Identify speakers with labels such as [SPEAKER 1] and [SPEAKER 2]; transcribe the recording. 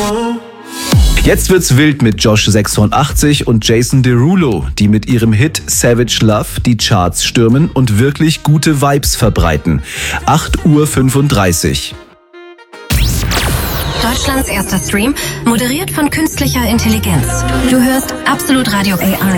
[SPEAKER 1] Jetzt wird's wild mit Josh 86 und Jason Derulo, die mit ihrem Hit Savage Love die Charts stürmen und wirklich gute Vibes verbreiten. 8:35 Uhr.
[SPEAKER 2] Deutschlands erster Stream, moderiert von künstlicher Intelligenz. Du hörst Absolut Radio AI.